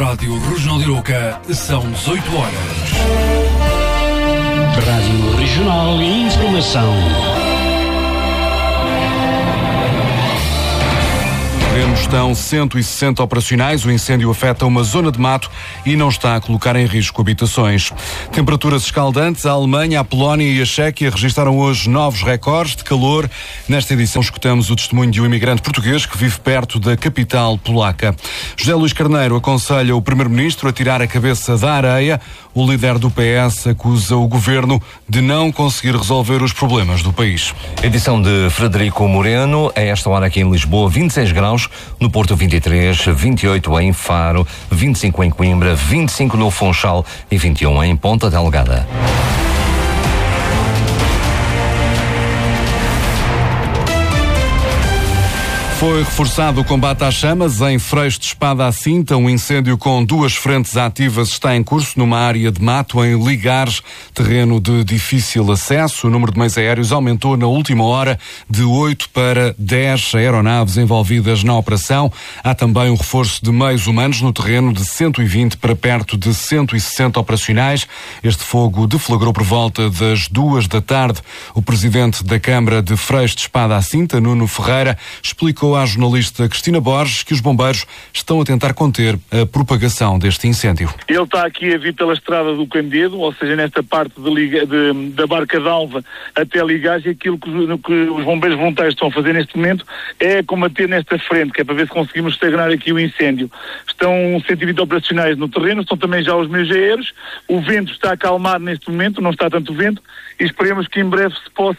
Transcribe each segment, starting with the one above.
Rádio Regional de Arouca, são 18 horas. Rádio Regional e Informação. Estão 160 operacionais. O incêndio afeta uma zona de mato e não está a colocar em risco habitações. Temperaturas escaldantes. A Alemanha, a Polónia e a Chequia registaram hoje novos recordes de calor. Nesta edição escutamos o testemunho de um imigrante português que vive perto da capital polaca. José Luís Carneiro aconselha o primeiro-ministro a tirar a cabeça da areia. O líder do PS acusa o governo de não conseguir resolver os problemas do país. Edição de Frederico Moreno. A esta hora aqui em Lisboa, 26 graus. No Porto 23, 28 em Faro, 25 em Coimbra, 25 no Funchal e 21 em Ponta Delgada. Foi reforçado o combate às chamas em Freixo de Espada à Cinta. Um incêndio com 2 frentes ativas está em curso numa área de mato em Ligares, terreno de difícil acesso. O número de meios aéreos aumentou na última hora de 8 para 10 aeronaves envolvidas na operação. Há também um reforço de meios humanos no terreno de 120 para perto de 160 operacionais. Este fogo deflagrou por volta das 2 da tarde. O presidente da Câmara de Freixo de Espada à Cinta, Nuno Ferreira, explicou à jornalista Cristina Borges que os bombeiros estão a tentar conter a propagação deste incêndio. Ele está aqui a vir pela estrada do Candedo, ou seja, nesta parte da Barca d'Alva até Ligares, e aquilo que os bombeiros voluntários estão a fazer neste momento é combater nesta frente, que é para ver se conseguimos estagnar aqui o incêndio. Estão 120 operacionais no terreno, estão também já os meios aéreos, o vento está a acalmar neste momento, não está tanto vento, e esperemos que em breve se possa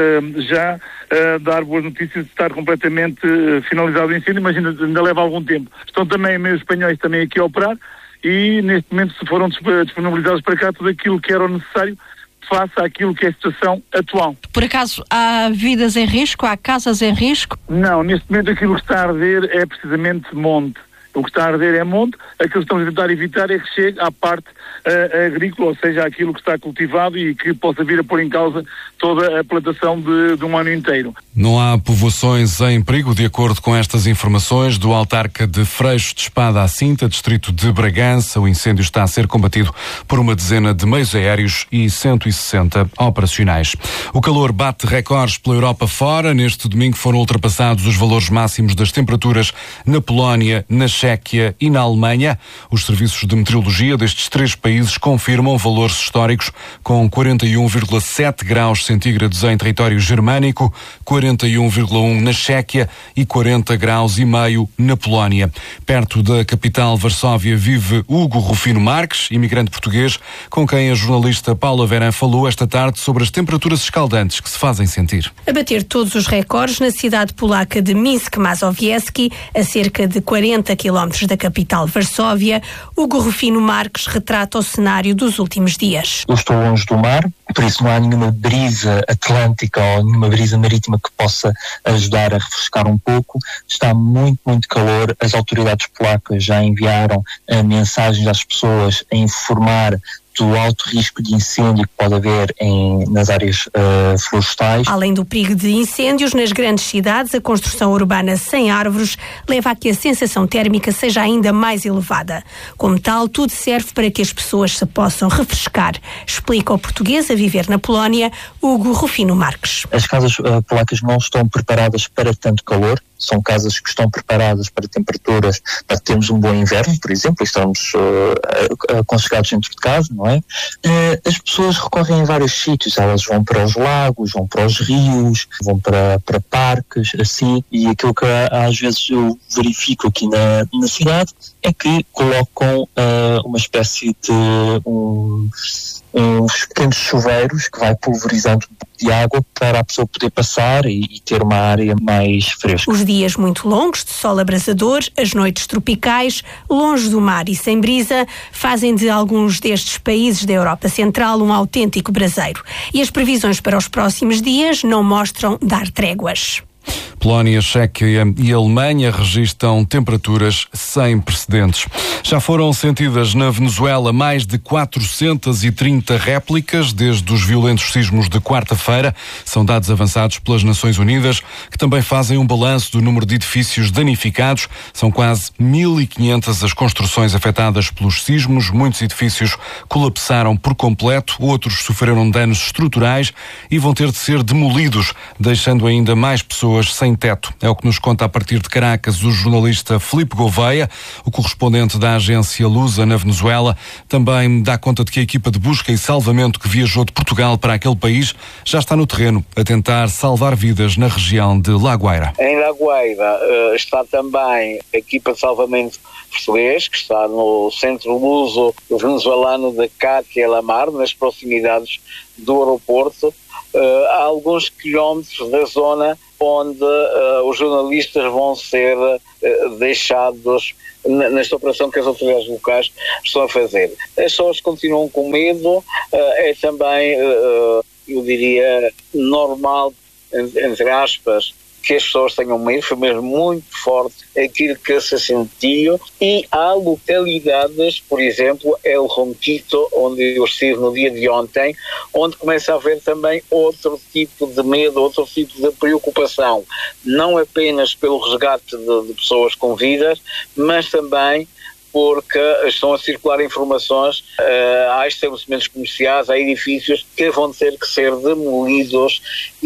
já dar boas notícias de estar completamente finalizado o incêndio, mas ainda leva algum tempo. Estão também meios espanhóis também aqui a operar e neste momento se foram disponibilizados para cá tudo aquilo que era o necessário face àquilo que é a situação atual. Por acaso há vidas em risco? Há casas em risco? Não, neste momento aquilo que está a arder é precisamente monte. O que está a arder é monte, aquilo que estamos a tentar evitar é que chegue à parte agrícola, ou seja, aquilo que está cultivado e que possa vir a pôr em causa toda a plantação de um ano inteiro. Não há povoações em perigo, de acordo com estas informações do autarca de Freixo de Espada à Cinta, distrito de Bragança. O incêndio está a ser combatido por uma dezena de meios aéreos e 160 operacionais. O calor bate recordes pela Europa fora. Neste domingo foram ultrapassados os valores máximos das temperaturas na Polónia, na Chequia e na Alemanha. Os serviços de meteorologia destes 3 países confirmam valores históricos, com 41,7 graus centígrados em território germânico, 41,1 na Chequia e 40 graus e meio na Polónia. Perto da capital Varsóvia vive Hugo Rufino Marques, imigrante português, com quem a jornalista Paula Verã falou esta tarde sobre as temperaturas escaldantes que se fazem sentir. A bater todos os recordes na cidade polaca de Minsk Mazowiecki, a cerca de 40 quilómetros da capital Varsóvia, Hugo Rufino Marques retrata o cenário dos últimos dias. Eu estou longe do mar, por isso não há nenhuma brisa atlântica ou nenhuma brisa marítima que possa ajudar a refrescar um pouco. Está muito, muito calor. As autoridades polacas já enviaram mensagens às pessoas a informar do alto risco de incêndio que pode haver nas áreas florestais. Além do perigo de incêndios nas grandes cidades, a construção urbana sem árvores leva a que a sensação térmica seja ainda mais elevada. Como tal, tudo serve para que as pessoas se possam refrescar, explica o português a viver na Polónia, Hugo Rufino Marques. As casas polacas não estão preparadas para tanto calor. São casas que estão preparadas para temperaturas, para termos um bom inverno, por exemplo, estamos aconchegados dentro de casa, não é? As pessoas recorrem a vários sítios, elas vão para os lagos, vão para os rios, vão para parques, assim, e aquilo que às vezes eu verifico aqui na cidade é que colocam uma espécie de uns pequenos chuveiros que vai pulverizando um pouco de água para a pessoa poder passar e ter uma área mais fresca. Os dias muito longos de sol abrasador, as noites tropicais, longe do mar e sem brisa, fazem de alguns destes países da Europa Central um autêntico braseiro. E as previsões para os próximos dias não mostram dar tréguas. Polónia, Chequia e Alemanha registram temperaturas sem precedentes. Já foram sentidas na Venezuela mais de 430 réplicas desde os violentos sismos de quarta-feira. São dados avançados pelas Nações Unidas, que também fazem um balanço do número de edifícios danificados. São quase 1.500 as construções afetadas pelos sismos. Muitos edifícios colapsaram por completo, outros sofreram danos estruturais e vão ter de ser demolidos, deixando ainda mais pessoas sem teto. É o que nos conta a partir de Caracas o jornalista Filipe Gouveia, o correspondente da agência Lusa na Venezuela. Também dá conta de que a equipa de busca e salvamento que viajou de Portugal para aquele país já está no terreno a tentar salvar vidas na região de La Guaira. Em La Guaira está também a equipa de salvamento português, que está no centro luso venezuelano de Catia La Mar, nas proximidades do aeroporto, a alguns quilómetros da zona onde os jornalistas vão ser deixados nesta operação que as autoridades locais estão a fazer. As pessoas continuam com medo, é também, eu diria, normal, entre aspas, que as pessoas tenham medo. Foi mesmo muito forte aquilo que se sentiu, e há localidades, por exemplo, El Ronquito, onde eu estive no dia de ontem, onde começa a haver também outro tipo de medo, outro tipo de preocupação, não apenas pelo resgate de pessoas com vidas, mas também porque estão a circular informações, há estabelecimentos comerciais, há edifícios que vão ter que ser demolidos,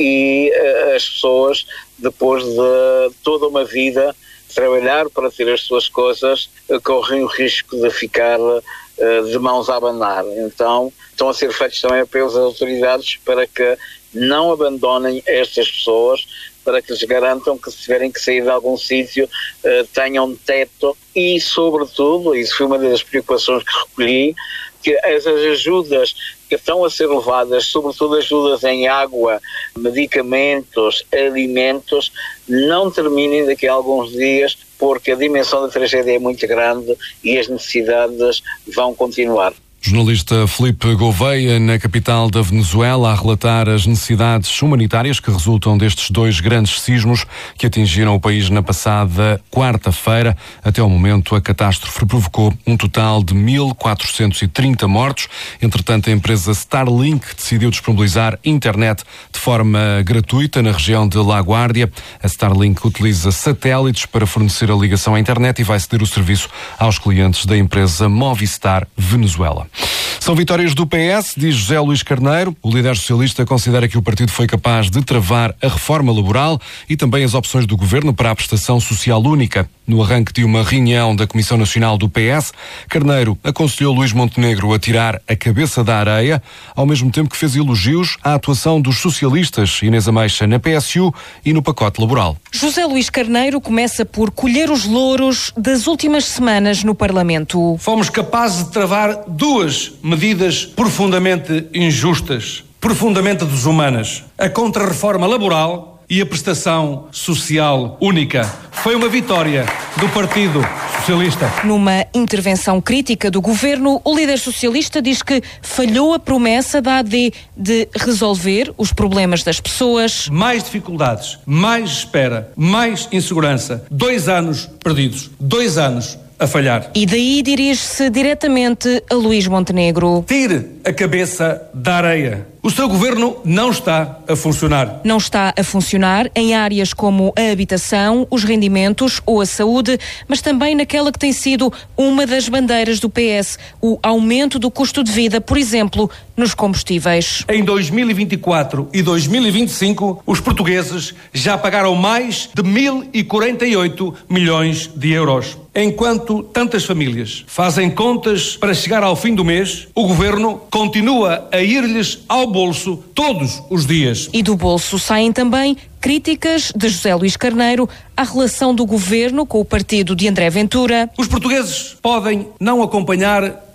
e as pessoas, depois de toda uma vida trabalhar para ter as suas coisas, correm o risco de ficar de mãos a abanar. Então estão a ser feitos também apelos às autoridades para que não abandonem estas pessoas, para que lhes garantam que, se tiverem que sair de algum sítio, tenham teto, e sobretudo, isso foi uma das preocupações que recolhi, que as ajudas que estão a ser levadas, sobretudo ajudas em água, medicamentos, alimentos, não terminem daqui a alguns dias, porque a dimensão da tragédia é muito grande e as necessidades vão continuar. Jornalista Filipe Gouveia, na capital da Venezuela, a relatar as necessidades humanitárias que resultam destes dois grandes sismos que atingiram o país na passada quarta-feira. Até ao momento, a catástrofe provocou um total de 1.430 mortos. Entretanto, a empresa Starlink decidiu disponibilizar internet de forma gratuita na região de La Guardia. A Starlink utiliza satélites para fornecer a ligação à internet e vai ceder o serviço aos clientes da empresa Movistar Venezuela. São vitórias do PS, diz José Luís Carneiro. O líder socialista considera que o partido foi capaz de travar a reforma laboral e também as opções do governo para a prestação social única. No arranque de uma reunião da Comissão Nacional do PS, Carneiro aconselhou Luís Montenegro a tirar a cabeça da areia, ao mesmo tempo que fez elogios à atuação dos socialistas Inês Ameixa na PSU e no pacote laboral. José Luís Carneiro começa por colher os louros das últimas semanas no Parlamento. Fomos capazes de travar duas medidas profundamente injustas, profundamente desumanas: a contrarreforma laboral e a prestação social única. Foi uma vitória do Partido Socialista. Numa intervenção crítica do governo, o líder socialista diz que falhou a promessa da AD de resolver os problemas das pessoas. Mais dificuldades, mais espera, mais insegurança. 2 anos perdidos. 2 anos a falhar. E daí dirige-se diretamente a Luís Montenegro. Tire a cabeça da areia. O seu governo não está a funcionar. Não está a funcionar em áreas como a habitação, os rendimentos ou a saúde, mas também naquela que tem sido uma das bandeiras do PS, o aumento do custo de vida, por exemplo, nos combustíveis. Em 2024 e 2025, os portugueses já pagaram mais de 1.048 milhões de euros. Enquanto tantas famílias fazem contas para chegar ao fim do mês, o governo continua a ir-lhes ao bolso todos os dias. E do bolso saem também críticas de José Luís Carneiro à relação do governo com o partido de André Ventura. Os portugueses podem não acompanhar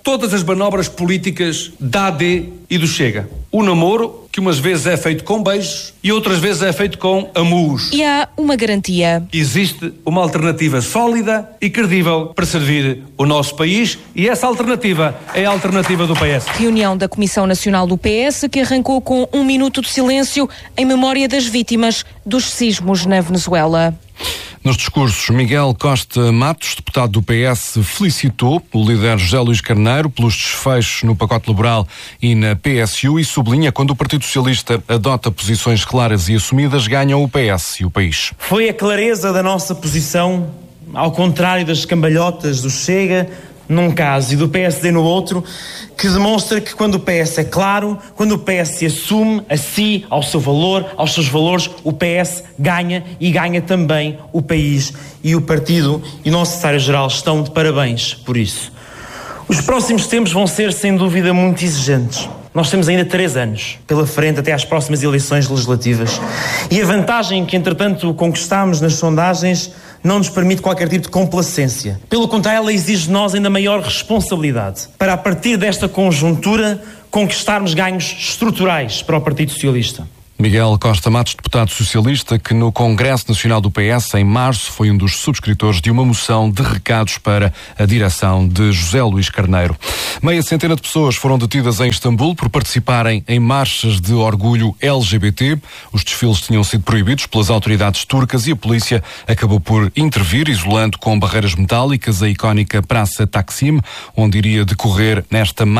todas as manobras políticas da AD e do Chega. O namoro, que umas vezes é feito com beijos e outras vezes é feito com amurros. E há uma garantia. Existe uma alternativa sólida e credível para servir o nosso país e essa alternativa é a alternativa do PS. Reunião da Comissão Nacional do PS que arrancou com 1 minuto de silêncio em memória das vítimas dos sismos na Venezuela. Nos discursos, Miguel Costa Matos, deputado do PS, felicitou o líder José Luís Carneiro pelos desfechos no pacote laboral e na PSU e sublinha quando o Partido Socialista adota posições claras e assumidas, ganham o PS e o país. Foi a clareza da nossa posição, ao contrário das cambalhotas do Chega num caso e do PSD no outro, que demonstra que quando o PS é claro, quando o PS se assume a si, ao seu valor, aos seus valores, o PS ganha e ganha também o país e o partido e o nosso secretário-geral estão de parabéns por isso. Os próximos tempos vão ser, sem dúvida, muito exigentes. Nós temos ainda 3 anos pela frente até às próximas eleições legislativas. E a vantagem que, entretanto, conquistamos nas sondagens não nos permite qualquer tipo de complacência. Pelo contrário, ela exige de nós ainda maior responsabilidade para, a partir desta conjuntura, conquistarmos ganhos estruturais para o Partido Socialista. Miguel Costa Matos, deputado socialista, que no Congresso Nacional do PS, em março, foi um dos subscritores de uma moção de recados para a direção de José Luís Carneiro. Meia centena de pessoas foram detidas em Istambul por participarem em marchas de orgulho LGBT. Os desfiles tinham sido proibidos pelas autoridades turcas e a polícia acabou por intervir, isolando com barreiras metálicas a icónica Praça Taksim, onde iria decorrer nesta